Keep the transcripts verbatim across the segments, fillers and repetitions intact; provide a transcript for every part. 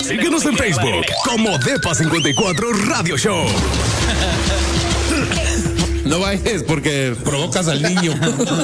Síguenos en Facebook como Depa cincuenta y cuatro Radio Show. No vayas porque provocas al niño.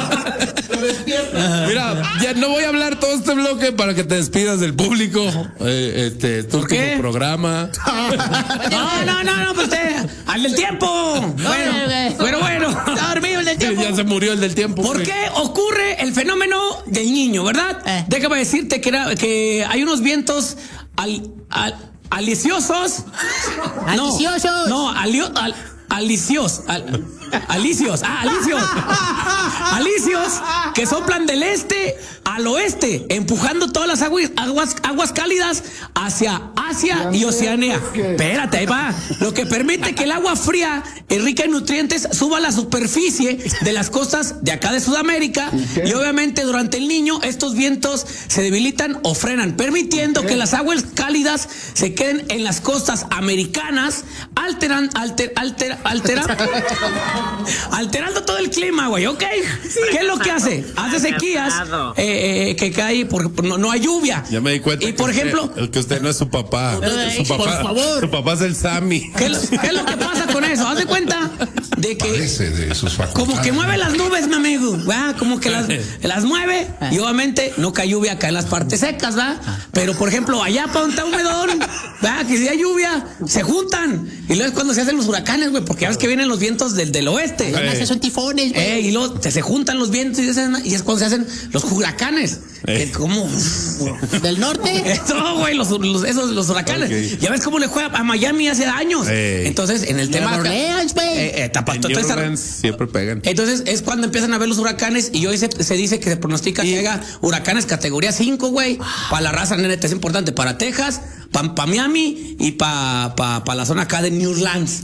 Mira, ya no voy a hablar todo este bloque para que te despidas del público. Eh, este, tu último programa. No, no, no, no, pues usted, al del tiempo. Bueno, pero bueno, está dormido el del tiempo. Ya se murió el del tiempo. ¿Por qué ocurre el fenómeno del niño, verdad? Eh. Déjame decirte que, era, que hay unos vientos al, al, aliciosos. Aliciosos. No, no alio, al, alicios. Al, alicios. Ah, alicios. Alicios que soplan del este al oeste, empujando todas las aguas, aguas, aguas cálidas hacia Asia y Oceanía. Espérate, ahí va. Lo que permite que el agua fría y rica en nutrientes suba a la superficie de las costas de acá de Sudamérica. Y obviamente durante el niño estos vientos se debilitan o frenan, permitiendo que las aguas cálidas se queden en las costas americanas, alteran, alter, alter, altera, alterando todo el clima, güey, ¿ok? ¿Qué es lo que hace? Hace sequías, eh, eh, que cae, por, no, no hay lluvia. Ya me di cuenta. Y por que ejemplo, usted, el que usted no es su papá. Ay, su papá, por favor. Su papá es el Sammy. ¿Qué, ¿Qué es lo que pasa con eso? Haz de cuenta de que de sus como que mueve las nubes, mi amigo, ¿va? Como que las, las mueve y obviamente no cae lluvia acá en las partes secas, ¿va? Pero por ejemplo, allá para donde está humedón, ¿va? Que si hay lluvia, se juntan. Y luego es cuando se hacen los huracanes, güey, porque ya ves que vienen los vientos del, del oeste. Hey. Son tifones, güey. Eh, y luego se, se juntan los vientos y, y es cuando se hacen los huracanes. Que como del norte. No, güey, los, los, esos, los huracanes. Okay. Ya ves cómo le juega a Miami hace años. Hey. Entonces, en el tema. Orleans, güey. Eh, eh, tapa, en New Orleans siempre pegan. Entonces, es cuando empiezan a ver los huracanes y hoy se, se dice que se pronostica y... que haya huracanes categoría cinco, güey. Para la raza, neta, es importante. Para Texas, para pa Miami y para pa, pa la zona acá de New Orleans.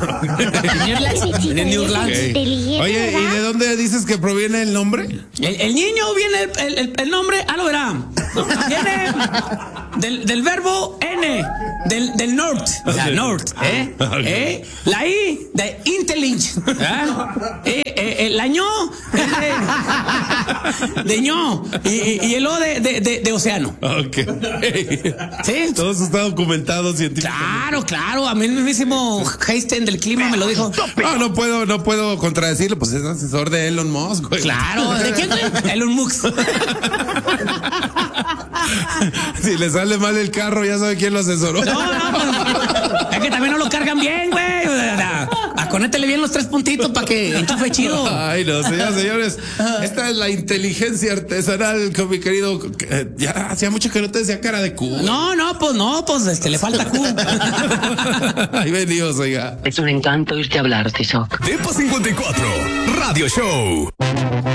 En New Orleans. Okay. Oye, ¿y de dónde dices que proviene el nombre? El, el niño viene, el, el, el nombre, ah, lo verá. Viene del, del verbo N, del, del north, o sea, north, ¿eh? Okay. ¿eh? La I de intelligence, ¿eh? Eh, eh, el año de, de ño y, y el O de, de, de, de océano. Ok. ¿Sí? Todo eso está documentado científicamente. Claro, claro. A mí el mismísimo Einstein del clima me lo dijo. No, no puedo, no puedo contradecirlo, pues es asesor de Elon Musk, güey. Claro, ¿de quién? Elon Musk. Si le sale mal el carro, ya sabe quién lo asesoró. No, no, pues, es que también no lo cargan bien, güey. Aconétele bien los tres puntitos para que enchufe chido. Ay, no, señoras, señores. Esta es la inteligencia artesanal con mi querido. Eh, ya hacía mucho que no te decía cara de cubo. No, no, pues no, pues este le falta cubo. Ay, venidos, oiga. Es un encanto irte a hablar, Tizoc. Depa cincuenta y cuatro Radio Show.